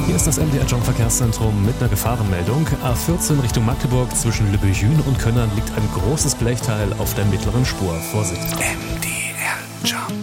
Hier ist das MDR Jump Verkehrszentrum mit einer Gefahrenmeldung. A14 Richtung Magdeburg zwischen Lübbecke und Könnern liegt ein großes Blechteil auf der mittleren Spur. Vorsicht. MDR Jump.